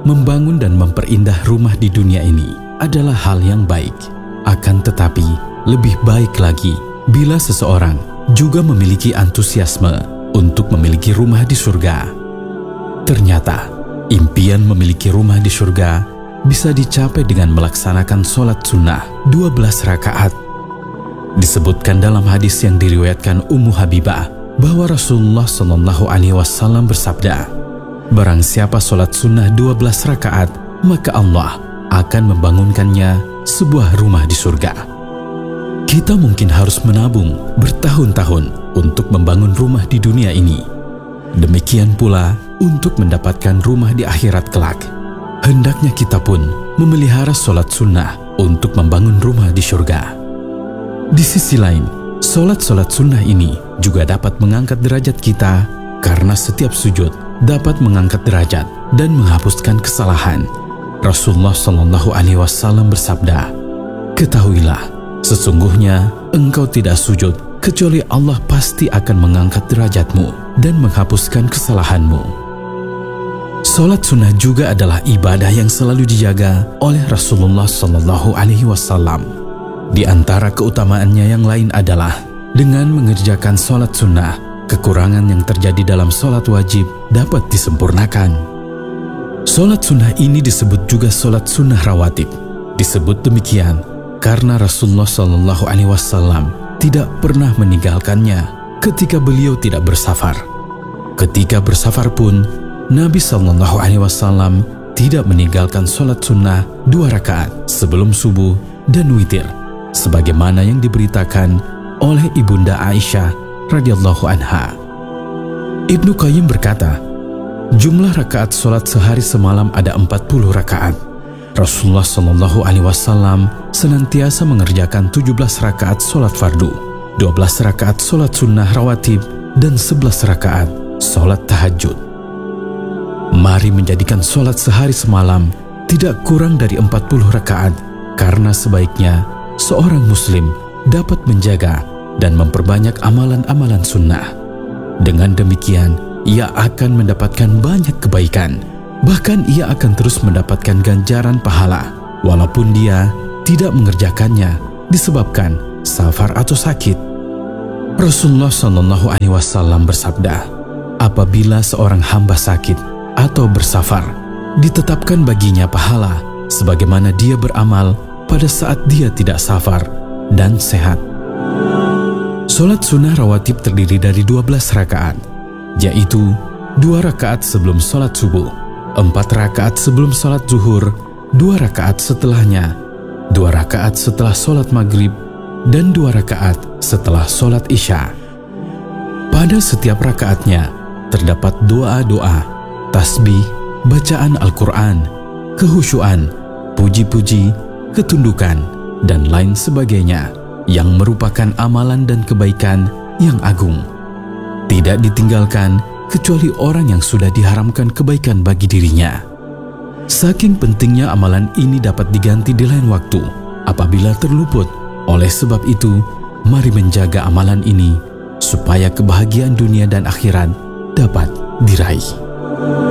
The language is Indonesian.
membangun dan memperindah rumah di dunia ini adalah hal yang baik. Akan tetapi, lebih baik lagi bila seseorang juga memiliki antusiasme untuk memiliki rumah di surga. Ternyata, impian memiliki rumah di surga bisa dicapai dengan melaksanakan sholat sunnah 12 rakaat. Disebutkan dalam hadis yang diriwayatkan Ummu Habibah bahwa Rasulullah SAW bersabda, "Barang siapa sholat sunnah 12 rakaat, maka Allah akan membangunkannya sebuah rumah di surga." Kita mungkin harus menabung bertahun-tahun untuk membangun rumah di dunia ini. Demikian pula untuk mendapatkan rumah di akhirat kelak. Hendaknya kita pun memelihara sholat sunnah untuk membangun rumah di surga. Di sisi lain, sholat-sholat sunnah ini juga dapat mengangkat derajat kita karena setiap sujud dapat mengangkat derajat dan menghapuskan kesalahan. Rasulullah SAW bersabda, "Ketahuilah, sesungguhnya engkau tidak sujud kecuali Allah pasti akan mengangkat derajatmu dan menghapuskan kesalahanmu." Sholat sunnah juga adalah ibadah yang selalu dijaga oleh Rasulullah SAW. Di antara keutamaannya yang lain adalah dengan mengerjakan sholat sunnah, kekurangan yang terjadi dalam sholat wajib dapat disempurnakan. Sholat sunnah ini disebut juga sholat sunnah rawatib. Disebut demikian karena Rasulullah SAW tidak pernah meninggalkannya ketika beliau tidak bersafar. Ketika bersafar pun, Nabi SAW tidak meninggalkan sholat sunnah 2 rakaat sebelum subuh dan witir, sebagaimana yang diberitakan oleh Ibunda Aisyah radhiyallahu anha. Ibnu Qayyim berkata, jumlah rakaat sholat sehari semalam ada 40 rakaat. Rasulullah SAW senantiasa mengerjakan 17 rakaat sholat fardu, 12 rakaat sholat sunnah rawatib, dan 11 rakaat sholat tahajud. Mari menjadikan sholat sehari semalam tidak kurang dari 40 rakaat, karena sebaiknya seorang muslim dapat menjaga dan memperbanyak amalan-amalan sunnah. Dengan demikian, ia akan mendapatkan banyak kebaikan. Bahkan ia akan terus mendapatkan ganjaran pahala, walaupun dia tidak mengerjakannya disebabkan safar atau sakit. Rasulullah SAW bersabda, apabila seorang hamba sakit atau bersafar, ditetapkan baginya pahala sebagaimana dia beramal pada saat dia tidak safar dan sehat. Sholat sunnah rawatib terdiri dari 12 rakaat, yaitu 2 rakaat sebelum sholat subuh, 4 rakaat sebelum sholat zuhur, 2 rakaat setelahnya, 2 rakaat setelah sholat maghrib, dan 2 rakaat setelah sholat isya. Pada setiap rakaatnya terdapat doa-doa, tasbih, bacaan Al-Quran, kehusyuan, puji-puji, ketundukan, dan lain sebagainya yang merupakan amalan dan kebaikan yang agung. Tidak ditinggalkan kecuali orang yang sudah diharamkan kebaikan bagi dirinya. Saking pentingnya amalan ini dapat diganti di lain waktu apabila terluput. Oleh sebab itu, mari menjaga amalan ini supaya kebahagiaan dunia dan akhirat dapat diraih.